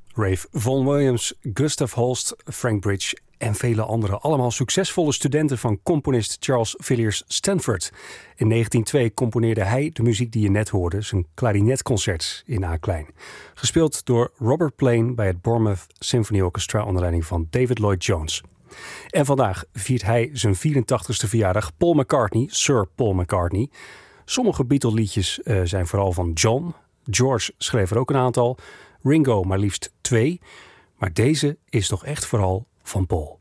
Ralph Vaughan Williams, Gustav Holst, Frank Bridge en vele anderen. Allemaal succesvolle studenten van componist Charles Villiers Stanford. In 1902 componeerde hij de muziek die je net hoorde, zijn klarinetconcert in A-klein. Gespeeld door Robert Plain bij het Bournemouth Symphony Orchestra onder leiding van David Lloyd Jones. En vandaag viert hij zijn 84ste verjaardag. Paul McCartney, Sir Paul McCartney. Sommige Beatle-liedjes zijn vooral van John. George schreef er ook een aantal. Ringo maar liefst 2. Maar deze is toch echt vooral van Paul.